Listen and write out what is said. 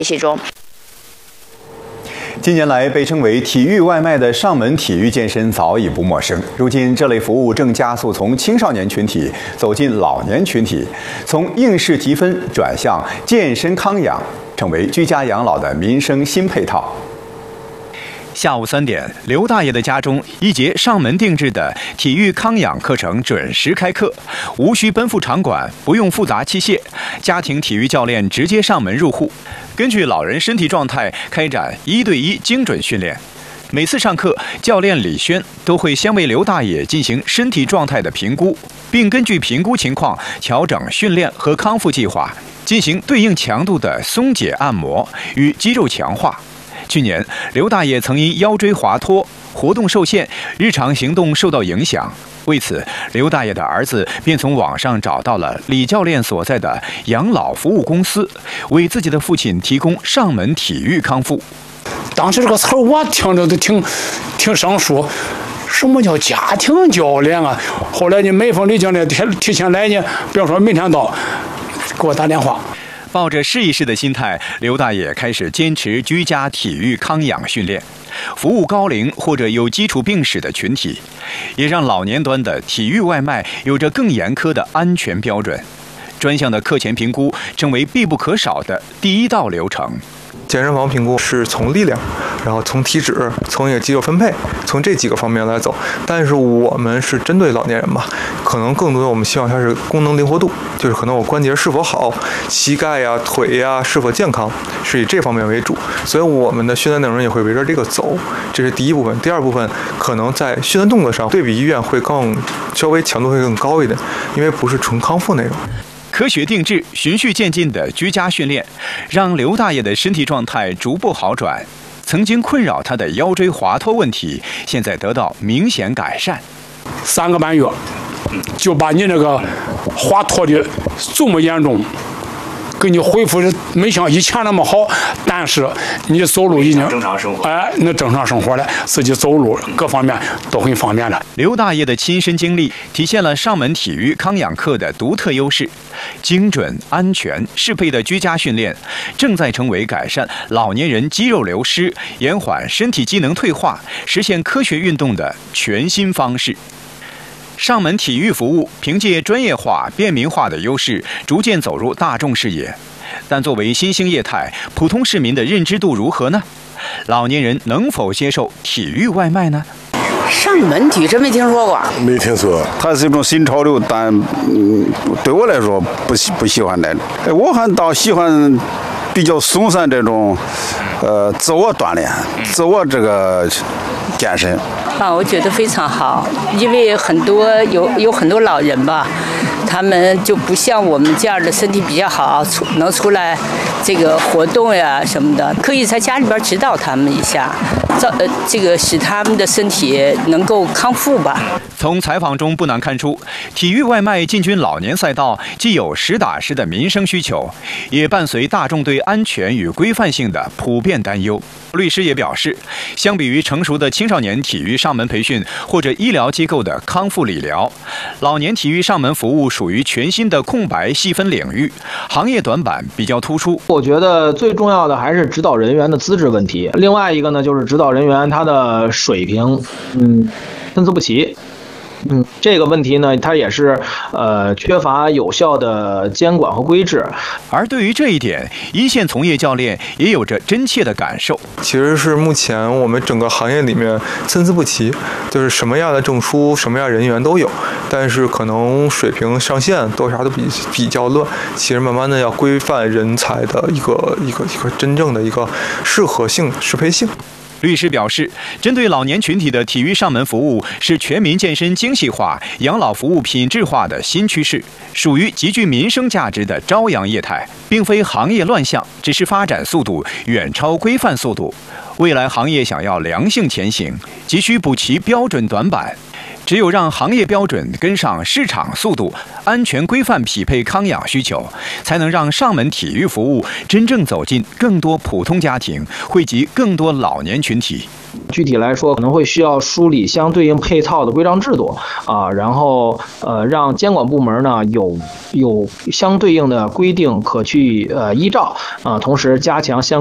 习中。 近年来，被称为体育外卖的上门体育健身早已不陌生。如今，这类服务正加速从青少年群体走进老年群体，从应试积分转向健身康养，成为居家养老的民生新配套。下午3点，刘大爷的家中，一节上门定制的体育康养课程准时开课，无需奔赴场馆，不用复杂器械，家庭体育教练直接上门入户，根据老人身体状态开展1对1精准训练。每次上课，教练李轩都会先为刘大爷进行身体状态的评估，并根据评估情况调整训练和康复计划，进行对应强度的松解按摩与肌肉强化。去年，刘大爷曾因腰椎滑脱、活动受限，日常行动受到影响。为此，刘大爷的儿子便从网上找到了李教练所在的养老服务公司，为自己的父亲提供上门体育康复。 当时这个词儿我听着都挺生疏，什么叫家庭教练啊？后来呢，每逢李教练提前来呢，比方说明天到，给我打电话。 抱着试一试的心态，刘大爷开始坚持居家体育康养训练，服务高龄或者有基础病史的群体，也让老年端的体育外卖有着更严苛的安全标准。专项的课前评估成为必不可少的第一道流程。 健身房评估是从力量，然后从体脂，从一个肌肉分配，从这几个方面来走。但是我们是针对老年人吧，可能更多的我们希望它是功能灵活度，就是可能我关节是否好，膝盖呀、腿呀是否健康，是以这方面为主。所以我们的训练内容也会围着这个走，这是第一部分。第二部分可能在训练动作上对比医院会稍微强度会更高一点，因为不是纯康复内容。 科学定制、循序渐进的居家训练，让刘大爷的身体状态逐步好转。曾经困扰他的腰椎滑脱问题，现在得到明显改善。 3个半月，就把你那个滑脱的这么严重，给你恢复的没像以前那么好，但是你走路已经正常生活， 那正常生活了，自己走路各方面都很方便了。 刘大爷的亲身经历体现了上门体育康养课的独特优势，精准、安全、适配的居家训练正在成为改善老年人肌肉流失、延缓身体机能退化、实现科学运动的全新方式。上门体育服务凭借专业化、便民化的优势，逐渐走入大众视野。但作为新兴业态，普通市民的认知度如何呢？老年人能否接受体育外卖呢？ 上门体育真没听说过， 没听说，它是一种新潮流，但对我来说不喜欢那种。我还倒喜欢比较松散这种，自我锻炼、自我这个健身。 我觉得非常好，因为有很多老人吧，他们就不像我们这样的身体比较好，能出来这个活动呀什么的，可以在家里边指导他们一下，这个使他们的身体能够康复吧。 从采访中不难看出，体育外卖进军老年赛道，既有实打实的民生需求，也伴随大众对安全与规范性的普遍担忧。律师也表示，相比于成熟的青少年体育上门培训或者医疗机构的康复理疗，老年体育上门服务属于全新的空白细分领域，行业短板比较突出。 我觉得最重要的还是指导人员的资质问题，另外一个呢就是指导人员他的水平，参差不齐。这个问题呢，它也是缺乏有效的监管和规制。 而对于这一点，一线从业教练也有着真切的感受。 其实是目前我们整个行业里面参差不齐，就是什么样的证书、什么样人员都有，但是可能水平上限多啥都比较乱。其实慢慢的要规范人才的一个真正的一个适合性、适配性。 律师表示，针对老年群体的体育上门服务是全民健身精细化、养老服务品质化的新趋势，属于极具民生价值的朝阳业态，并非行业乱象，只是发展速度远超规范速度。未来行业想要良性前行，急需补齐标准短板。 只有让行业标准跟上市场速度，安全规范匹配康养需求，才能让上门体育服务真正走进更多普通家庭，惠及更多老年群体。 具体来说，可能会需要梳理相对应配套的规章制度啊，然后让监管部门呢有相对应的规定可去依照啊，同时加强相